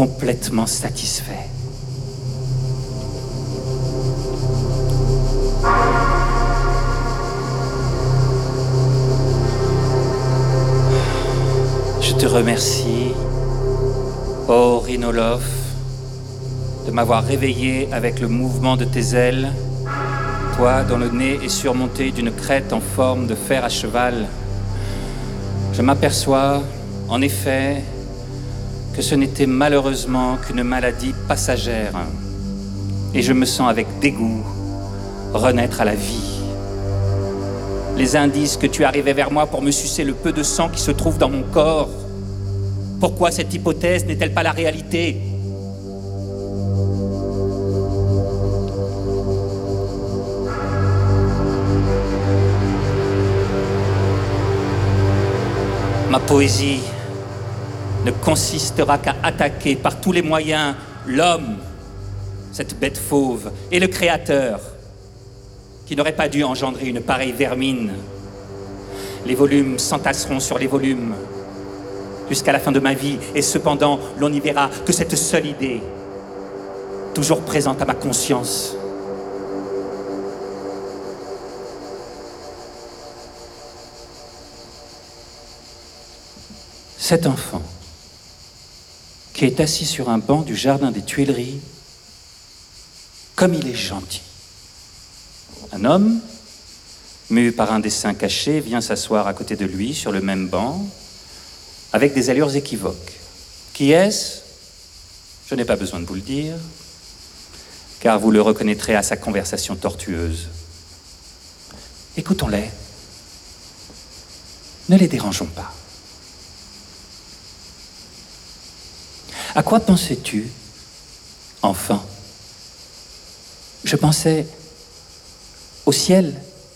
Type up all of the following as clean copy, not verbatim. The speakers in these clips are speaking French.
complètement satisfait. Je te remercie, ô Rhinolophe, de m'avoir réveillé avec le mouvement de tes ailes, toi dont le nez est surmonté d'une crête en forme de fer à cheval. Je m'aperçois, en effet, que ce n'était malheureusement qu'une maladie passagère, et je me sens avec dégoût renaître à la vie. Les indices que tu arrivais vers moi pour me sucer le peu de sang qui se trouve dans mon corps, pourquoi cette hypothèse n'est-elle pas la réalité ? Ma poésie ne consistera qu'à attaquer par tous les moyens l'homme, cette bête fauve, et le Créateur, qui n'aurait pas dû engendrer une pareille vermine. Les volumes s'entasseront sur les volumes jusqu'à la fin de ma vie, et cependant, l'on n'y verra que cette seule idée, toujours présente à ma conscience. Cet enfant, qui est assis sur un banc du jardin des Tuileries, comme il est gentil. Un homme, mu par un dessein caché, vient s'asseoir à côté de lui sur le même banc, avec des allures équivoques. Qui est-ce ? Je n'ai pas besoin de vous le dire, car vous le reconnaîtrez à sa conversation tortueuse. Écoutons-les. Ne les dérangeons pas. À quoi pensais-tu, enfant ? Je pensais au ciel.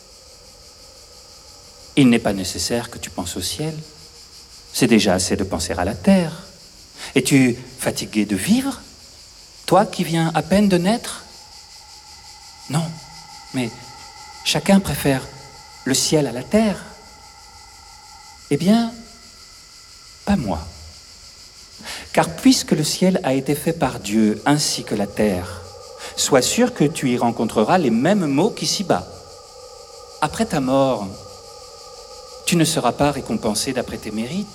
Il n'est pas nécessaire que tu penses au ciel. C'est déjà assez de penser à la terre. Es-tu fatigué de vivre, toi qui viens à peine de naître ? Non, mais chacun préfère le ciel à la terre. Eh bien, pas moi. Car puisque le ciel a été fait par Dieu ainsi que la terre, sois sûr que tu y rencontreras les mêmes maux qu'ici-bas. Après ta mort, tu ne seras pas récompensé d'après tes mérites.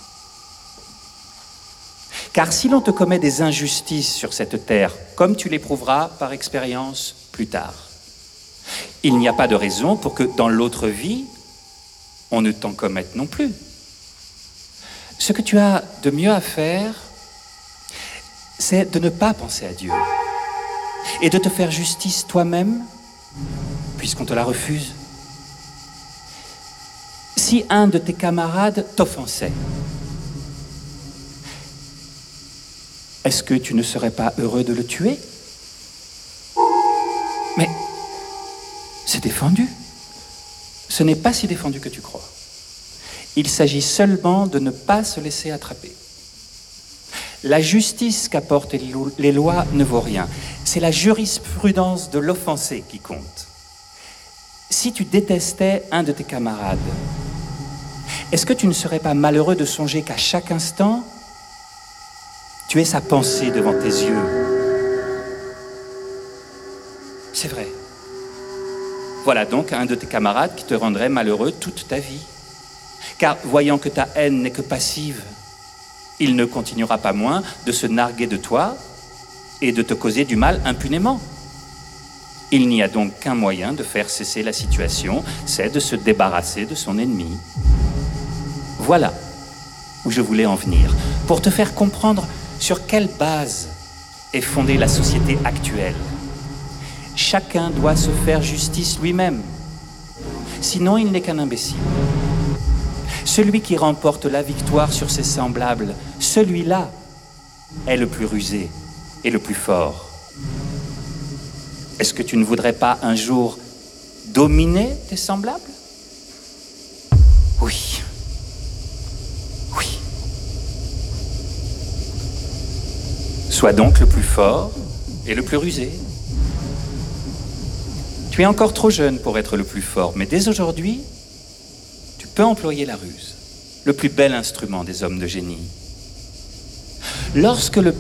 Car si l'on te commet des injustices sur cette terre, comme tu l'éprouveras par expérience plus tard, il n'y a pas de raison pour que dans l'autre vie, on ne t'en commette non plus. Ce que tu as de mieux à faire, c'est de ne pas penser à Dieu et de te faire justice toi-même, puisqu'on te la refuse. Si un de tes camarades t'offensait, est-ce que tu ne serais pas heureux de le tuer ? Mais c'est défendu. Ce n'est pas si défendu que tu crois. Il s'agit seulement de ne pas se laisser attraper. La justice qu'apportent les lois ne vaut rien. C'est la jurisprudence de l'offensé qui compte. Si tu détestais un de tes camarades, est-ce que tu ne serais pas malheureux de songer qu'à chaque instant, tu es sa pensée devant tes yeux ? C'est vrai. Voilà donc un de tes camarades qui te rendrait malheureux toute ta vie. Car voyant que ta haine n'est que passive, il ne continuera pas moins de se narguer de toi et de te causer du mal impunément. Il n'y a donc qu'un moyen de faire cesser la situation, c'est de se débarrasser de son ennemi. Voilà où je voulais en venir, pour te faire comprendre sur quelle base est fondée la société actuelle. Chacun doit se faire justice lui-même, sinon il n'est qu'un imbécile. Celui qui remporte la victoire sur ses semblables, celui-là est le plus rusé et le plus fort. Est-ce que tu ne voudrais pas un jour dominer tes semblables ? Oui. Oui. Sois donc le plus fort et le plus rusé. Tu es encore trop jeune pour être le plus fort, mais dès aujourd'hui, tu peux employer la ruse, le plus bel instrument des hommes de génie. Lorsque le